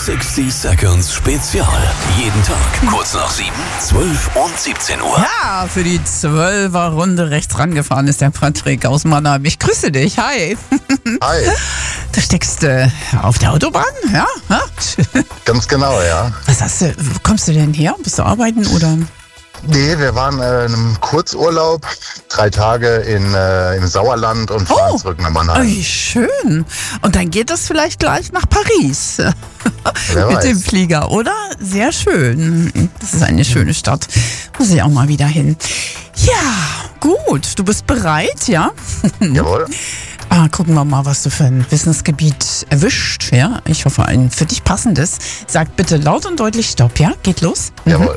60 Seconds Spezial. Jeden Tag kurz nach 7, 12 und 17 Uhr. Ja, für die 12er Runde rechts rangefahren ist der Patrick aus Mannheim. Ich grüße dich. Hi. Hi. Du steckst auf der Autobahn, ja? Ganz genau, ja. Was hast du? Wo kommst du denn her? Bist du arbeiten oder? Nee, wir waren in einem Kurzurlaub, 3 Tage im Sauerland und fahren zurück nach Oh, Mannheim. wie schön. Und dann geht das vielleicht gleich nach Paris. Wer Mit weiß. dem Flieger, oder? Sehr schön. Das ist eine schöne Stadt. Muss ich auch mal wieder hin. Ja, gut. Du bist bereit, ja? Jawohl. Gucken wir mal, was du für ein Wissensgebiet erwischt. Ja, ich hoffe, ein für dich passendes. Sag bitte laut und deutlich Stopp, ja? Geht los? Jawohl.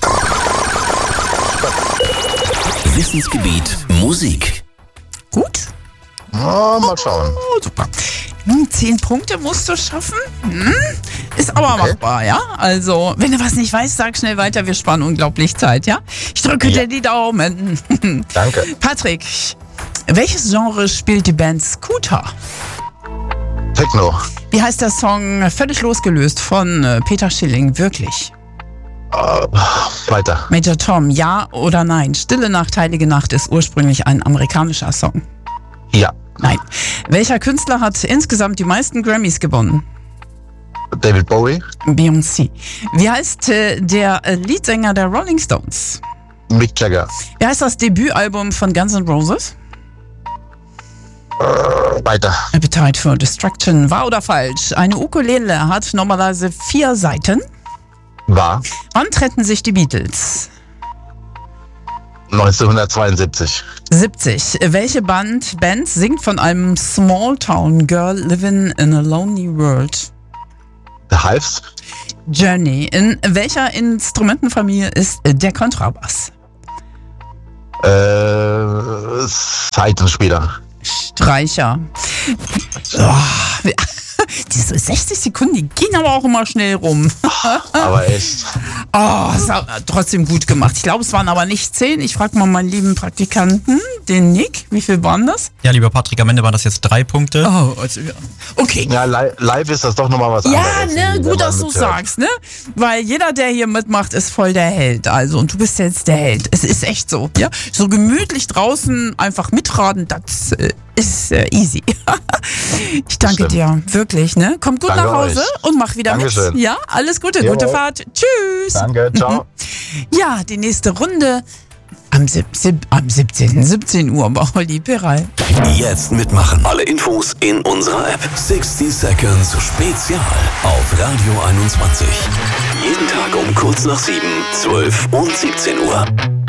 Wissensgebiet Musik. Gut. Oh, mal schauen. Oh, super. 10 Punkte musst du schaffen. Ist aber Okay. machbar, ja? Also, wenn du was nicht weißt, sag schnell weiter. Wir sparen unglaublich Zeit, ja? Ich drücke dir die Daumen. Danke. Patrick, welches Genre spielt die Band Scooter? Techno. Wie heißt der Song Völlig losgelöst von Peter Schilling? Wirklich? Weiter. Major Tom, ja oder nein? Stille Nacht, Heilige Nacht ist ursprünglich ein amerikanischer Song. Ja. Nein. Welcher Künstler hat insgesamt die meisten Grammys gewonnen? David Bowie. Beyoncé. Wie heißt der Leadsänger der Rolling Stones? Mick Jagger. Wie heißt das Debütalbum von Guns N' Roses? Weiter. Appetite for Destruction. Wahr oder falsch? Eine Ukulele hat normalerweise 4 Seiten. War. Wann trennten sich die Beatles? 1972. 70. Welche Band singt von einem Small Town Girl living in a lonely world? The Hives. Journey. In welcher Instrumentenfamilie ist der Kontrabass? Seitenspieler. Streicher. Diese 60 Sekunden, die gehen aber auch immer schnell rum. Aber echt. Oh, es hat trotzdem gut gemacht. Ich glaube, es waren aber nicht 10. Ich frage mal meinen lieben Praktikanten, den Nick. Wie viel waren das? Ja, lieber Patrick, am Ende waren das jetzt 3 Punkte. Oh, also, ja. Okay. Ja, live ist das doch nochmal was Ja, anderes. ne, wenn gut, man dass du mithört. sagst, ne? Weil jeder, der hier mitmacht, ist voll der Held. Also, und du bist jetzt der Held. Es ist echt so, ja? So gemütlich draußen einfach mitraten, das ist easy. Ich danke Stimmt. dir, wirklich, ne? Kommt gut Danke nach Hause euch. und mach wieder Dankeschön. mit. Ja, alles Gute, Jawohl. gute Fahrt. Tschüss. Danke, ciao. Ja, die nächste Runde am 17 Uhr bei Olli Peral. Jetzt mitmachen. Alle Infos in unserer App. 60 Seconds Spezial auf Radio 21. Jeden Tag um kurz nach 7, 12 und 17 Uhr.